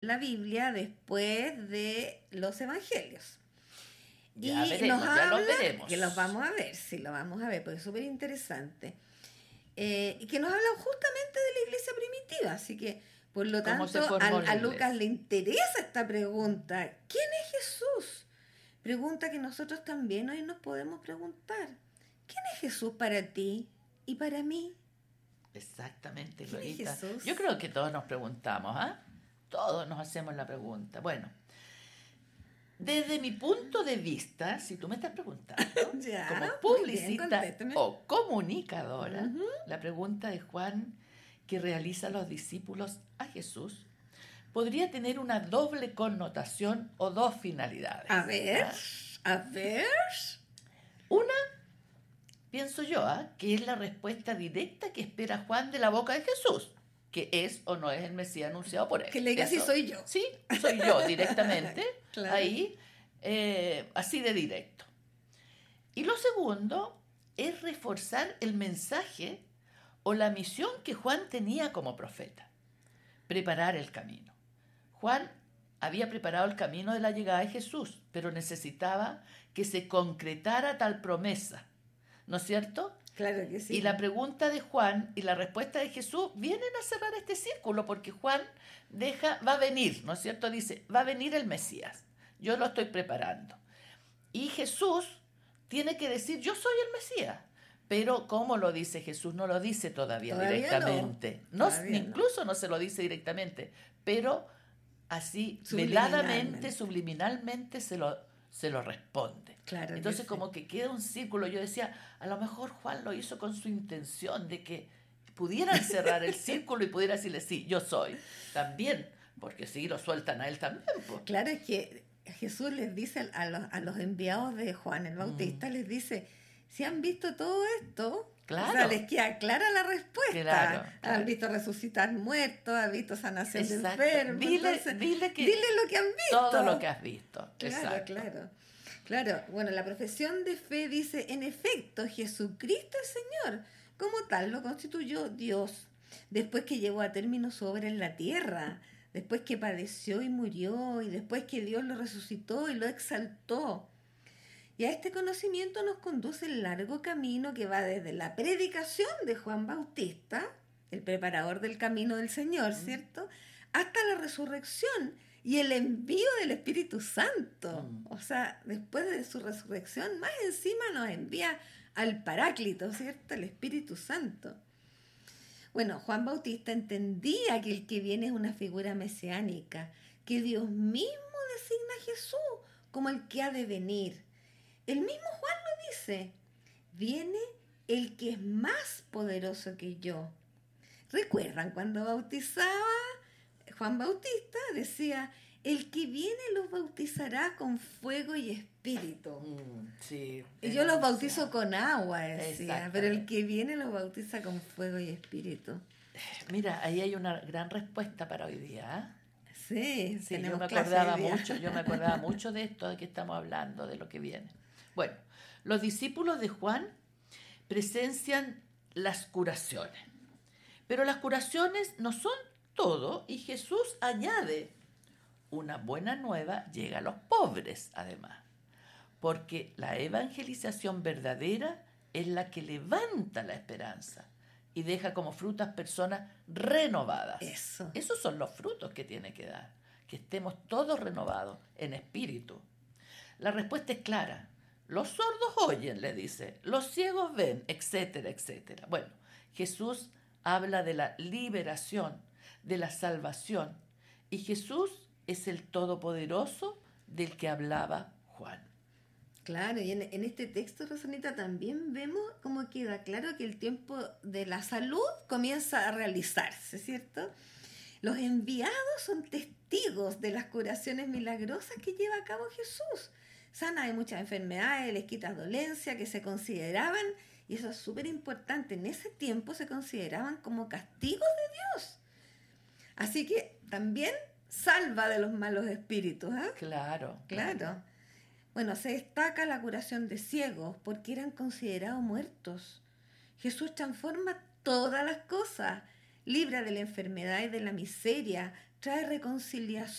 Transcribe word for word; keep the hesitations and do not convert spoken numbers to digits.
la Biblia después de los evangelios. Ya y veremos, nos ya habla, los veremos. que los vamos a ver, sí, los vamos a ver, porque es súper interesante. Eh, y que nos habla justamente de la iglesia primitiva, así que, por lo ¿Cómo se tanto, a, formó la a Lucas iglesia? le interesa esta pregunta. ¿Quién es Jesús? Pregunta que nosotros también hoy nos podemos preguntar. ¿Quién es Jesús para ti y para mí? Exactamente, ¿Quién es Glorita. Jesús? Yo creo que todos nos preguntamos, ¿ah? Todos nos hacemos la pregunta. Bueno, desde mi punto de vista, si tú me estás preguntando, Ya, como muy bien, publicista contéstame. o comunicadora, Ujú. la pregunta de Juan que realiza los discípulos a Jesús podría tener una doble connotación o dos finalidades. A ver, ¿ah? a ver. Una, pienso yo, ¿ah? que es la respuesta directa que espera Juan de la boca de Jesús, que es o no es el Mesías anunciado por él. Que le diga si Eso. soy yo. Sí, soy yo directamente, Claro. ahí, eh, así de directo. Y lo segundo es reforzar el mensaje o la misión que Juan tenía como profeta, preparar el camino. Juan había preparado el camino de la llegada de Jesús, pero necesitaba que se concretara tal promesa, ¿no es cierto? Claro que sí. Y la pregunta de Juan y la respuesta de Jesús vienen a cerrar este círculo, porque Juan deja, va a venir, ¿no es cierto? Dice, va a venir el Mesías, yo lo estoy preparando. Y Jesús tiene que decir, yo soy el Mesías. Pero ¿cómo lo dice Jesús? No lo dice todavía, Todavía directamente. no. No, Todavía incluso no. no se lo dice directamente, pero así, Subliminalmente. veladamente, subliminalmente se lo, se lo responde. Claro que Entonces sí. como que queda un círculo. Yo decía, a lo mejor Juan lo hizo con su intención de que pudieran cerrar el círculo y pudiera decirle, sí, yo soy. También, porque sí, lo sueltan a él también. Pues. Claro, es que Jesús les dice a los, a los enviados de Juan el Bautista, mm. les dice, si han visto todo esto, claro. o sea, les queda clara la respuesta. Claro, claro. Han visto resucitar muertos, han visto sanación Exacto. de enfermos. Dile, Entonces, dile, que dile lo que han visto. Todo lo que has visto. Claro, Exacto. claro. Claro, bueno, la profesión de fe dice, en efecto, Jesucristo es Señor. Como tal, lo constituyó Dios, después que llevó a término su obra en la tierra, después que padeció y murió, y después que Dios lo resucitó y lo exaltó. Y a este conocimiento nos conduce el largo camino que va desde la predicación de Juan Bautista, el preparador del camino del Señor, ¿cierto?, hasta la resurrección y el envío del Espíritu Santo. Mm. O sea, después de su resurrección, más encima nos envía al Paráclito, ¿cierto?, el Espíritu Santo. Bueno, Juan Bautista entendía que el que viene es una figura mesiánica, que Dios mismo designa a Jesús como el que ha de venir. El mismo Juan lo dice, viene el que es más poderoso que yo. ¿Recuerdan cuando bautizaba Juan Bautista? Decía, el que viene los bautizará con fuego y espíritu. Mm, sí. Y yo los bautizo con agua, decía, pero el que viene los bautiza con fuego y espíritu. Mira, ahí hay una gran respuesta para hoy día, ¿eh? Sí, sí, yo me acordaba mucho, yo me acordaba mucho de esto de que estamos hablando, de lo que viene. Bueno, los discípulos de Juan presencian las curaciones, pero las curaciones no son todo, y Jesús añade, una buena nueva llega a los pobres además, porque la evangelización verdadera es la que levanta la esperanza y deja como frutas personas renovadas. Eso. Esos son los frutos que tiene que dar, que estemos todos renovados en espíritu. La respuesta es clara. Los sordos oyen, le dice, los ciegos ven, etcétera, etcétera. Bueno, Jesús habla de la liberación, de la salvación, y Jesús es el todopoderoso del que hablaba Juan. Claro, y en, en este texto, Rosanita, también vemos cómo queda claro que el tiempo de la salud comienza a realizarse, ¿cierto? Los enviados son testigos de las curaciones milagrosas que lleva a cabo Jesús. Sana de muchas enfermedades, les quita dolencia, que se consideraban, y eso es súper importante, en ese tiempo se consideraban como castigos de Dios. Así que también salva de los malos espíritus, ¿eh? Claro, claro. Claro. Bueno, se destaca la curación de ciegos porque eran considerados muertos. Jesús transforma todas las cosas, libra de la enfermedad y de la miseria, trae reconciliación